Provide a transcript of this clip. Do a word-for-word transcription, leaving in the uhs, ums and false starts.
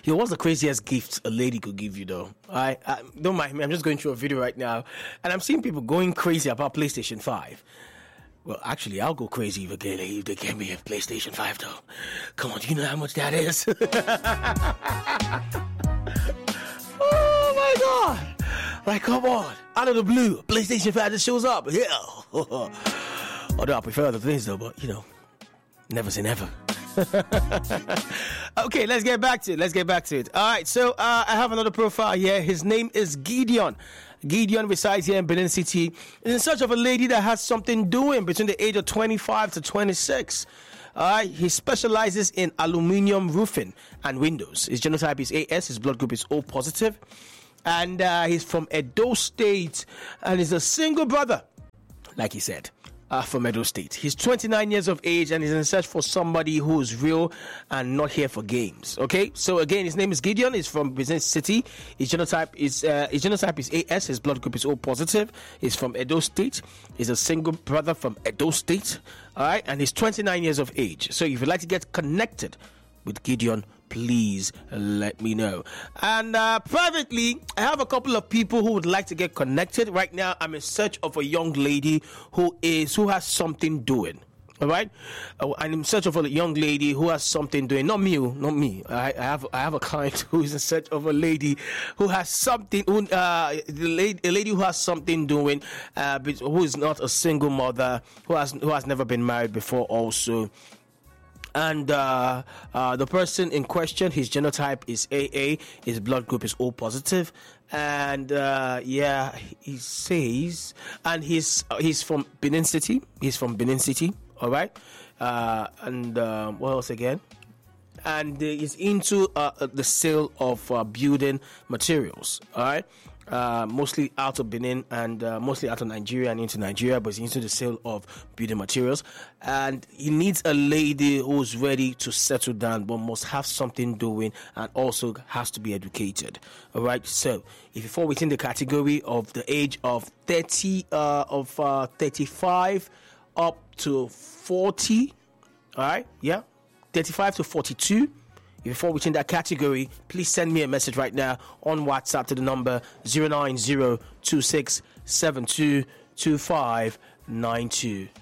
Yo, what's the craziest gift a lady could give you, though? I, I don't mind me. I'm just going through a video right now, and I'm seeing people going crazy about PlayStation five. Well, actually, I'll go crazy if they, get, if they give me a PlayStation five, though. Come on, do you know how much that is? Oh, my God. Like, come on. Out of the blue, PlayStation five just shows up. Yeah. Although I prefer other things, though, but, you know, never say never. Okay, let's get back to it. Let's get back to it. All right, so uh, I have another profile here. His name is Gideon. Gideon resides here in Benin City. He's in search of a lady that has something doing between the age of twenty-five to twenty-six. All right, he specializes in aluminium roofing and windows. His genotype is A S. His blood group is O positive. And uh, he's from Edo State. And he's a single brother, like he said. Uh, from Edo State. He's twenty-nine years of age and he's in search for somebody who is real and not here for games. Okay, so again, his name is Gideon. He's from Benin City. His genotype is uh, his genotype is A S. His blood group is O positive. He's from Edo State. He's a single brother from Edo State. All right, and he's twenty-nine years of age. So if you'd like to get connected with Gideon, please let me know. And uh, privately, I have a couple of people who would like to get connected. Right now, I'm in search of a young lady who is who has something doing. All right, uh, I'm in search of a young lady who has something doing. Not me, not me. I, I have I have a client who is in search of a lady who has something. Who, uh, the lady, a lady who has something doing, uh, who is not a single mother, who has who has never been married before, also. And uh, uh, the person in question, his genotype is A A, his blood group is O positive, and uh, yeah, he says, and he's uh, he's from Benin City. He's from Benin City, all right. Uh, and uh, what else again? And he's into uh, the sale of uh, building materials, all right. Uh, mostly out of Benin and uh, mostly out of Nigeria and into Nigeria, but he's into the sale of building materials. And he needs a lady who's ready to settle down, but must have something doing and also has to be educated. All right. So if you fall within the category of the age of thirty, uh, of uh, thirty-five up to forty, all right, yeah, thirty-five to forty-two. If you fall within that category, please send me a message right now on WhatsApp to the number zero nine zero two six seven two two five nine two.